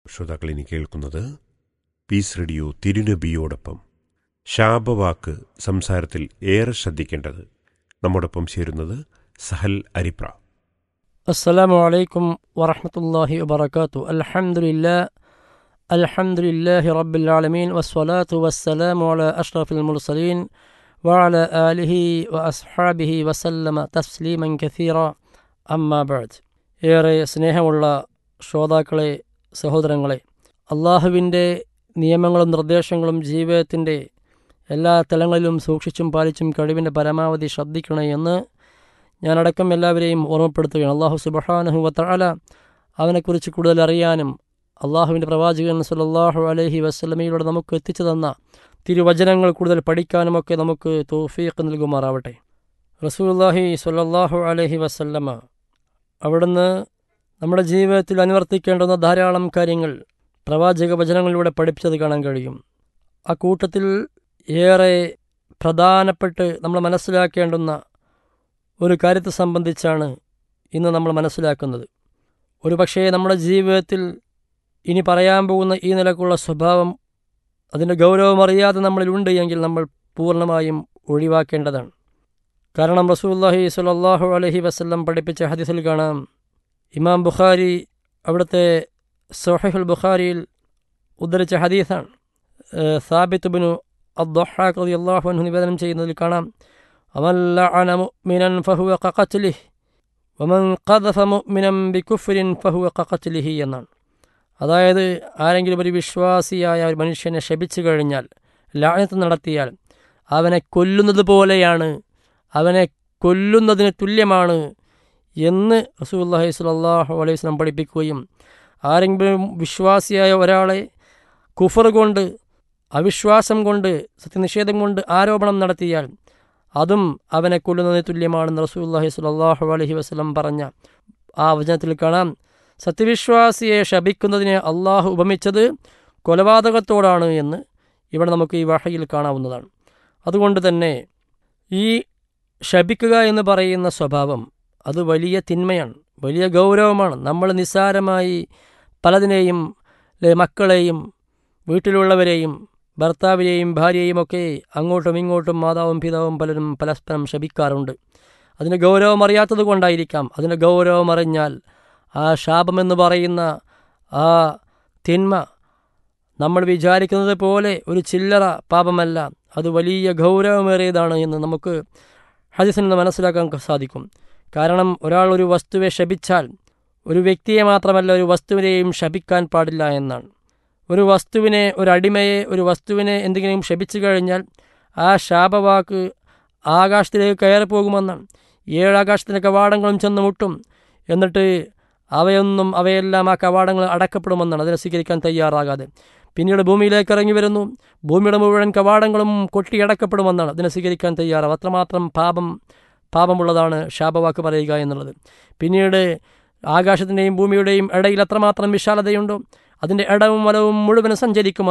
ശ്രോതാക്കൾ ഇനി കേൾക്കുന്നത് പീസ് റേഡിയോ തിരുനബിയോടൊപ്പം. ശാപവാക്ക് സംസാരത്തിൽ ഏറെ ശ്രദ്ധിക്കേണ്ടത്. നമ്മോടൊപ്പം ചേരുന്നത് സഹൽ അരിപ്ര. അസ്സലാമു അലൈക്കും വറഹ്മത്തുള്ളാഹി വബറകാതുഹു. അൽഹംദുലില്ലാഹി റബ്ബിൽ ആലമീൻ വസ്സലാത്തു വസ്സലാമു അലാ അഷ്റഫിൽ മുർസലീൻ വഅലാ ആലിഹി വഅസ്ഹാബിഹി വസല്ലമ തസ്ലീമൻ കസീറ. അമ്മാ ബഅദ്. ഏറെ സ്നേഹമുള്ള ശ്രോതാക്കളെ, സഹോദരങ്ങളെ, അള്ളാഹുവിൻ്റെ നിയമങ്ങളും നിർദ്ദേശങ്ങളും ജീവിതത്തിൻ്റെ എല്ലാ തലങ്ങളിലും സൂക്ഷിച്ചും പാലിച്ചും കഴിവിൻ്റെ പരമാവധി ശ്രദ്ധിക്കണേ എന്ന് ഞാനടക്കം എല്ലാവരെയും ഓർമ്മപ്പെടുത്തുകയാണ്. അള്ളാഹു സുബ്ഹാനഹു വ തആല അവനെക്കുറിച്ച് കൂടുതൽ അറിയാനും അള്ളാഹുവിൻ്റെ പ്രവാചകൻ സ്വല്ലല്ലാഹു അലൈഹി വസല്ലമയിലൂടെ നമുക്ക് എത്തിച്ചു തന്ന തിരുവചനങ്ങൾ കൂടുതൽ പഠിക്കാനുമൊക്കെ നമുക്ക് തൗഫീഖ് നൽകുമാറാവട്ടെ. റസൂലുള്ളാഹി സ്വല്ലല്ലാഹു അലൈഹി വസല്ലമ അവിടുന്ന് നമ്മുടെ ജീവിതത്തിൽ അനുവർത്തിക്കേണ്ടുന്ന ധാരാളം കാര്യങ്ങൾ പ്രവാചക വചനങ്ങളിലൂടെ പഠിപ്പിച്ചത് കാണാൻ കഴിയും. ആ കൂട്ടത്തിൽ ഏറെ പ്രധാനപ്പെട്ട് നമ്മൾ മനസ്സിലാക്കേണ്ടുന്ന ഒരു കാര്യത്തെ സംബന്ധിച്ചാണ് ഇന്ന് നമ്മൾ മനസ്സിലാക്കുന്നത്. ഒരു പക്ഷേ നമ്മുടെ ജീവിതത്തിൽ ഇനി പറയാൻ പോകുന്ന ഈ നിലക്കുള്ള സ്വഭാവം, അതിൻ്റെ ഗൗരവം അറിയാതെ നമ്മളിലുണ്ട് എങ്കിൽ നമ്മൾ പൂർണ്ണമായും ഒഴിവാക്കേണ്ടതാണ്. കാരണം റസൂലുള്ളാഹി സ്വല്ലല്ലാഹു അലൈഹി വസല്ലം പഠിപ്പിച്ച ഹദീസിൽ കാണാം, ഇമാം ബുഖാരി അവിടുത്തെ സ്വഹീഹുൽ ബുഖാരിയിൽ ഉദ്ധരിച്ച ഹദീസാണ്. സാബിത്ത് ഇബ്നു അദ്ദഹാഖ് റളിയല്ലാഹു അൻഹു നിവേദനം ചെയ്യുന്നതിൽ കാണാം, വമൻ ലഅന മുഅ്മിനൻ ഫഹുവ കഖത്ലിഹി വമൻ ഖദഫ മുഅ്മിനൻ ബികുഫ്രിൻ ഫഹുവ കഖത്ലിഹി എന്നാണ്. അതായത് ആരെങ്കിലും ഒരു വിശ്വാസിയായ ഒരു മനുഷ്യനെ ശപിച്ചു കഴിഞ്ഞാൽ, ലഅനത്ത് നടത്തിയാൽ അവനെ കൊല്ലുന്നത് പോലെയാണ്, അവനെ കൊല്ലുന്നതിന് തുല്യമാണ് എന്ന് റസൂലുള്ളാഹി സ്വല്ലല്ലാഹു അലൈഹി വസല്ലം പഠിപ്പിക്കുകയും, ആരെങ്കിലും വിശ്വാസിയായ ഒരാളെ കുഫർ കൊണ്ട്, അവിശ്വാസം കൊണ്ട്, സത്യനിഷേധം കൊണ്ട് ആരോപണം നടത്തിയാൽ അതും അവനെ കൊല്ലുന്നതിന് തുല്യമാണെന്ന് റസൂലുള്ളാഹി സ്വല്ലല്ലാഹു അലൈഹി വസല്ലം പറഞ്ഞ ആ വചനത്തിൽ കാണാം. സത്യവിശ്വാസിയെ ശപിക്കുന്നതിനെ അള്ളാഹു ഉപമിച്ചത് കൊലപാതകത്തോടാണ് എന്ന് ഇവിടെ നമുക്ക് ഈ വഹയിൽ കാണാവുന്നതാണ്. അതുകൊണ്ട് തന്നെ ഈ ശപിക്കുക എന്ന് പറയുന്ന സ്വഭാവം അത് വലിയ തിന്മയാണ്, വലിയ ഗൗരവമാണ്. നമ്മൾ നിസ്സാരമായി പലതിനെയും, മക്കളെയും വീട്ടിലുള്ളവരെയും ഭർത്താവിനെയും ഭാര്യയെയും ഒക്കെ അങ്ങോട്ടും ഇങ്ങോട്ടും മാതാവും പിതാവും പലരും പരസ്പരം ശപിക്കാറുണ്ട്. അതിൻ്റെ ഗൗരവം അറിയാത്തത് കൊണ്ടായിരിക്കാം. അതിൻ്റെ ഗൗരവം അറിഞ്ഞാൽ ആ ശാപമെന്ന് പറയുന്ന ആ തിന്മ നമ്മൾ വിചാരിക്കുന്നത് പോലെ ഒരു ചില്ലറ പാപമല്ല, അത് വലിയ ഗൗരവമേറിയതാണ് എന്ന് നമുക്ക് ഹദീസിൽ നിന്ന് മനസ്സിലാക്കാൻ സാധിക്കും. കാരണം ഒരാൾ ഒരു വസ്തുവെ ശപിച്ചാൽ ഒരു വ്യക്തിയെ മാത്രമല്ല, ഒരു വസ്തുവിനെയും ശപിക്കാൻ പാടില്ല എന്നാണ്. ഒരു വസ്തുവിനെ, ഒരു അടിമയെ, ഒരു വസ്തുവിനെ എന്തെങ്കിലും ശപിച്ചു കഴിഞ്ഞാൽ ആ ശാപവാക്ക് ആകാശത്തിലേക്ക് കയറിപ്പോകുമെന്നാണ്. 7 ആകാശത്തിൻ്റെ കവാടങ്ങളും ചെന്ന് മുട്ടും. എന്നിട്ട് അവയെല്ലാം ആ കവാടങ്ങൾ അടക്കപ്പെടുമെന്നാണ്, അതിനെ സ്വീകരിക്കാൻ തയ്യാറാകാതെ. പിന്നീട് ഭൂമിയിലേക്ക് ഇറങ്ങി വരുന്നു, ഭൂമിയുടെ മുഴുവൻ കവാടങ്ങളും കൊട്ടിയടക്കപ്പെടുമെന്നാണ്, അതിനെ സ്വീകരിക്കാൻ തയ്യാറാവും. അത്രമാത്രം പാപമുള്ളതാണ് ശാപവാക്ക് പറയുക എന്നുള്ളത്. പിന്നീട് ആകാശത്തിൻ്റെയും ഭൂമിയുടെയും ഇടയിൽ അത്രമാത്രം വിശാലതയുണ്ടോ, അതിൻ്റെ ഇടവും വലവും മുഴുവൻ സഞ്ചരിക്കും.